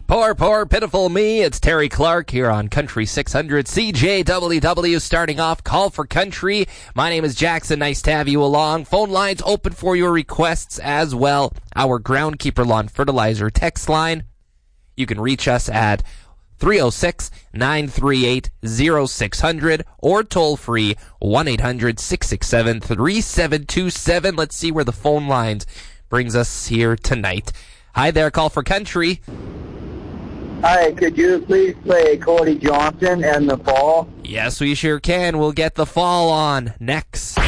Poor, pitiful me. It's Terry Clark here on Country 600 CJWW starting off Call for Country. My name is Jackson. Nice to have you along. Phone lines open for your requests as well. Our Groundkeeper Lawn Fertilizer text line. You can reach us at 306-938-0600 or toll free 1-800-667-3727. Let's see where the phone lines brings us here tonight. Hi there, Call for Country. Hi, could you please play Cody Johnson and The Fall? Yes, we sure can. We'll get The Fall on next.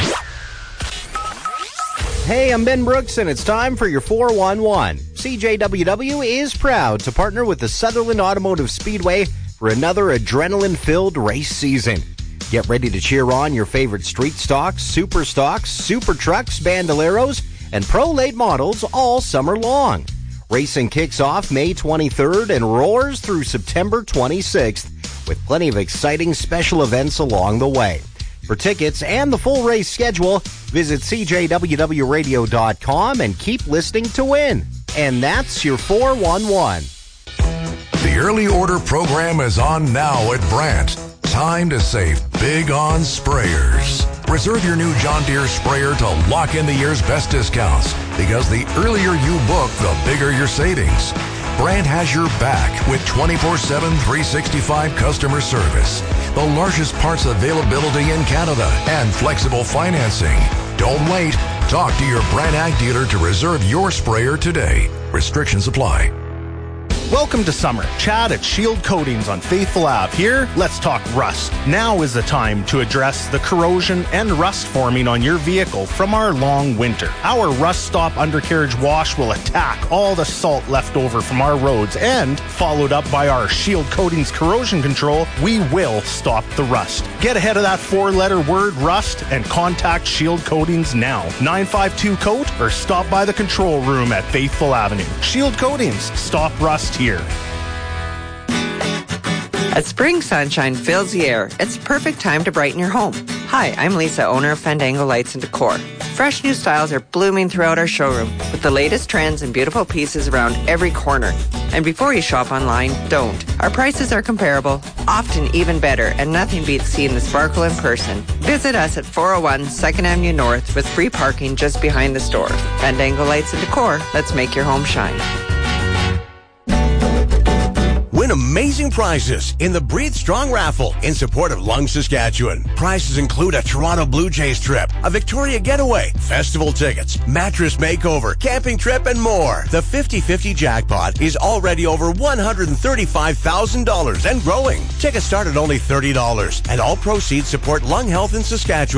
Hey, I'm Ben Brooks, and it's time for your 411. CJWW is proud to partner with the Sutherland Automotive Speedway for another adrenaline-filled race season. Get ready to cheer on your favorite street stocks, super trucks, bandoleros, and pro late models all summer long. Racing kicks off May 23rd and roars through September 26th with plenty of exciting special events along the way. For tickets and the full race schedule, visit CJWWRadio.com and keep listening to win. And that's your 411. The early order program is on now at Brandt. Time to save big on sprayers. Reserve your new John Deere sprayer to lock in the year's best discounts, because the earlier you book, the bigger your savings. Brandt has your back with 24/7, 365 customer service, the largest parts availability in Canada, and flexible financing. Don't wait. Talk to your Brandt Ag dealer to reserve your sprayer today. Restrictions apply. Welcome to summer. Chad at Shield Coatings on Faithful Ave. Here, let's talk rust. Now is the time to address the corrosion and rust forming on your vehicle from our long winter. Our Rust Stop undercarriage wash will attack all the salt left over from our roads, and followed up by our Shield Coatings corrosion control, we will stop the rust. Get ahead of that 4-letter word rust and contact Shield Coatings now. 952-COAT or stop by the control room at Faithful Avenue. Shield Coatings. Stop rust here. As spring sunshine fills the air, it's the perfect time to brighten your home. Hi, I'm Lisa, owner of Fandango Lights and Decor. Fresh new styles are blooming throughout our showroom with the latest trends and beautiful pieces around every corner. And before you shop online, don't. Our prices are comparable, often even better, and nothing beats seeing the sparkle in person. Visit us at 401 2nd Avenue North with free parking just behind the store. Fandango Lights and Decor, let's make your home shine. Win amazing prizes in the Breathe Strong raffle in support of Lung, Saskatchewan. Prizes include a Toronto Blue Jays trip, a Victoria getaway, festival tickets, mattress makeover, camping trip, and more. The 50-50 jackpot is already over $135,000 and growing. Tickets start at only $30, and all proceeds support lung health in Saskatchewan.